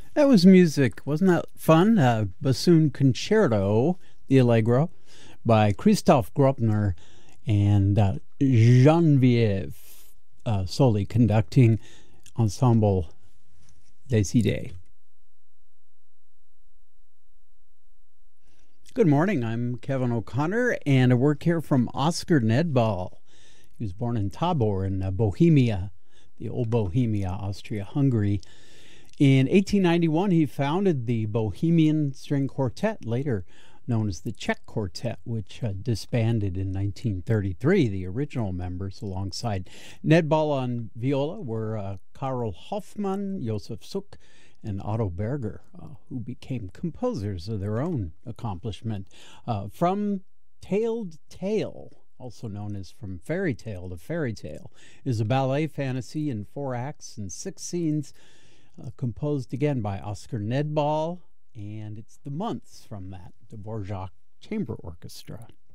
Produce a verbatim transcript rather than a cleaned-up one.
That was music. Wasn't that fun? Uh, Bassoon Concerto, the Allegro, by Christoph Grobner and uh, Geneviève uh, Soli conducting Ensemble des Idées. Good morning. I'm Kevin O'Connor, and I work here from Oscar Nedball. He was born in Tabor in uh, Bohemia, the old Bohemia, Austria-Hungary. In eighteen ninety-one, he founded the Bohemian String Quartet, later known as the Czech Quartet, which uh, disbanded in nineteen thirty-three. The original members, alongside Nedball on viola, were uh, Karl Hoffmann, Josef Suk, and Otto Berger, uh, who became composers of their own accomplishment. Uh, from Tale to Tale, also known as From Fairy Tale to Fairy Tale, is a ballet fantasy in four acts and six scenes, Uh, composed again by Oscar Nedball, and it's the months from that, the Dvorak Chamber Orchestra.